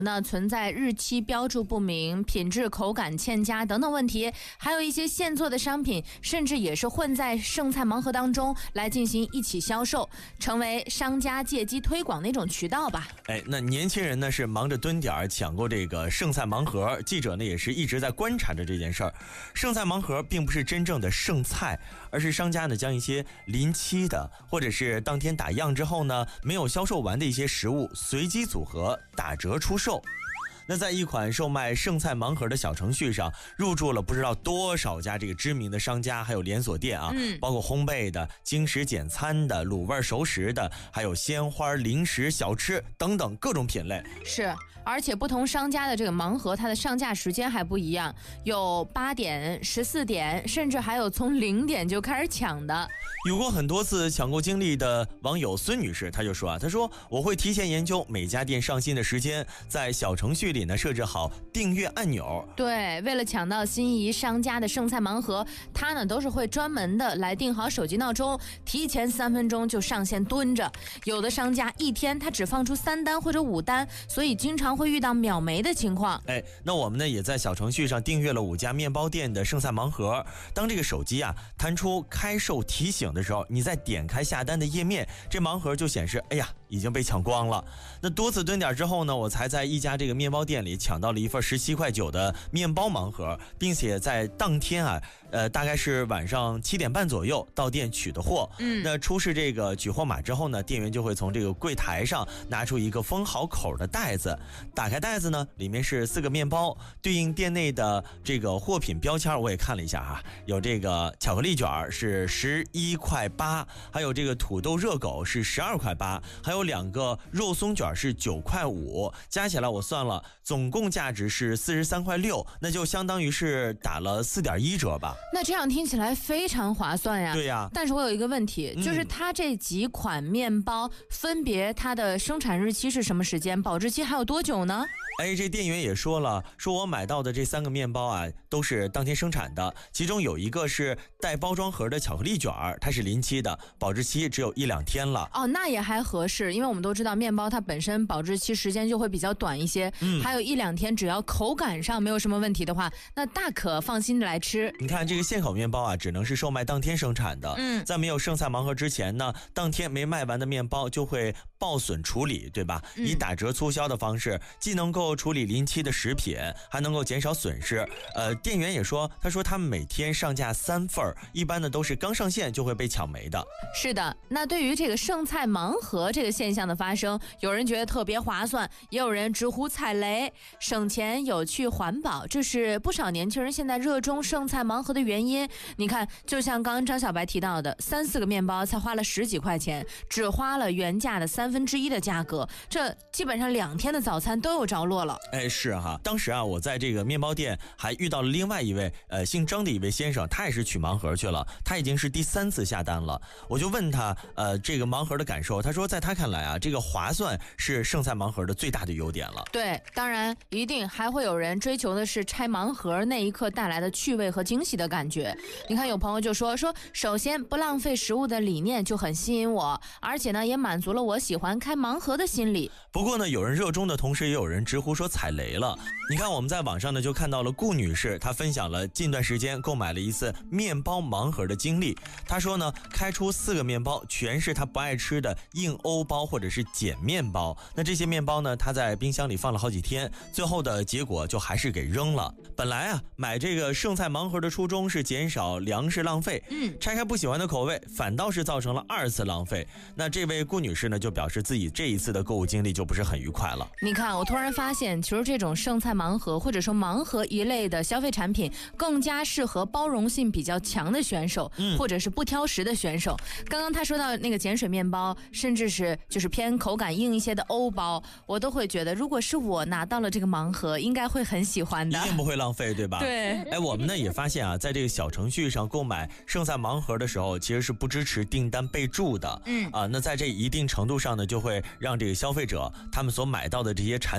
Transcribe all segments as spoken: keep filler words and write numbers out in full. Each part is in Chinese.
那存在日期标注不明、品质口感欠佳等等问题，还有一些现做的商品甚至也是混在剩菜盲盒当中来进行一起销售，成为商家借机推广的一种渠道吧。 哎，那年轻人呢是忙着蹲点抢购这个剩菜盲盒，记者呢也是一直在观察着这件事儿。剩菜盲盒并不是真正的剩菜，而是商家呢将一些临期的或者是当天打烊之后呢没有销售完的一些食物随机组合打折出售。那在一款售卖剩菜盲盒的小程序上，入驻了不知道多少家这个知名的商家，还有连锁店啊，嗯、包括烘焙的、精食简餐的、卤味熟食的，还有鲜花、零食、小吃等等各种品类。 是，而且不同商家的这个盲盒，它的上架时间还不一样，有八点、十四点，甚至还有从零点就开始抢的。 有过很多次抢购经历的网友孙女士，她就说啊，她说我会提前研究每家店上新的时间，在小程序里呢设置好订阅按钮。 对，为了抢到心仪商家的剩菜盲盒，她呢都是会专门的来定好手机闹钟，提前三分钟就上线蹲着。有的商家一天他只放出三单或者五单，所以经常会遇到秒没的情况。 哎，那我们呢也在小程序上订阅了五家面包店的剩菜盲盒。当这个手机啊弹出开售提醒的时候，你再点开下单的页面，这盲盒就显示，哎呀，已经被抢光了。那多次蹲点之后呢，我才在一家这个面包店里抢到了一份十七块九的面包盲盒，并且在当天啊，呃，大概是晚上七点半左右到店取的货。嗯，那出示这个取货码之后呢，店员就会从这个柜台上拿出一个封好口的袋子，打开袋子呢，里面是四个面包，对应店内的这个货品标签我也看了一下哈，有这个巧克力卷是十一块八，还有这个土豆热狗是十二块八，还有两个肉松卷是九块五，加起来我算了，总共价值是四十三块六，那就相当于是打了四点一折吧。 那这样听起来非常划算呀。 对呀， 但是我有一个问题，嗯、就是它这几款面包分别它的生产日期是什么时间，保质期还有多久呢？ 哎，这店员也说了，说我买到的这三个面包啊，都是当天生产的，其中有一个是带包装盒的巧克力卷，它是临期的，保质期只有一两天了。 哦，那也还合适，因为我们都知道面包它本身保质期时间就会比较短一些，嗯，还有一两天，只要口感上没有什么问题的话，那大可放心的来吃。 你看这个现口面包啊，只能是售卖当天生产的，嗯，在没有剩菜盲盒之前呢，当天没卖完的面包就会报损处理，对吧？嗯、以打折促销的方式，既能够处理临期的食品，还能够减少损失。呃，店员也说，他说他们每天上架三份，一般的都是刚上线就会被抢没的。 是的，那对于这个剩菜盲盒这个现象的发生，有人觉得特别划算，也有人直呼踩雷。省钱、有趣、环保，这是不少年轻人现在热衷剩菜盲盒的原因。你看，就像刚刚张小白提到的，三四个面包才花了十几块钱，只花了原价的三分之一的价格，这基本上两天的早餐都有着落了。 哎，是哈，当时啊，我在这个面包店还遇到了另外一位呃姓张的一位先生，他也是取盲盒去了，他已经是第三次下单了。我就问他呃这个盲盒的感受，他说在他看来啊，这个划算是剩菜盲盒的最大的优点了。 对，当然一定还会有人追求的是拆盲盒那一刻带来的趣味和惊喜的感觉。你看有朋友就说说，首先不浪费食物的理念就很吸引我，而且呢也满足了我喜欢开盲盒的心理。 不过呢，有人热衷的同时，也有人直呼说踩雷了。你看我们在网上呢就看到了顾女士，她分享了近段时间购买了一次面包盲盒的经历。她说呢，开出四个面包全是她不爱吃的硬欧包或者是碱面包，那这些面包呢，她在冰箱里放了好几天，最后的结果就还是给扔了。本来啊，买这个剩菜盲盒的初衷是减少粮食浪费，嗯，拆开不喜欢的口味，反倒是造成了二次浪费。那这位顾女士呢，就表示自己这一次的购物经历就不是很愉快了。 你看，我突然发现，其实这种剩菜盲盒或者说盲盒一类的消费产品，更加适合包容性比较强的选手，嗯，或者是不挑食的选手。刚刚他说到那个碱水面包，甚至是就是偏口感硬一些的欧包，我都会觉得，如果是我拿到了这个盲盒，应该会很喜欢的， 一定不会浪费，对吧？ 对。 哎，我们呢也发现啊，在这个小程序上购买剩菜盲盒的时候，其实是不支持订单备注的，嗯啊，那在这一定程度上呢，就会让这个消费者他们所买到的这些产品呢，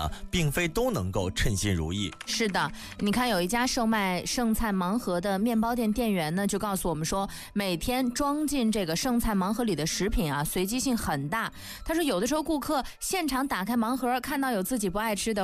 呢，并非都能够称心如意。 是的，你看有一家售卖剩菜盲盒的面包店店员呢，就告诉我们说，每天装进这个剩菜盲盒里的食品啊，随机性很大。他说有的时候顾客现场打开盲盒，看到有自己不爱吃的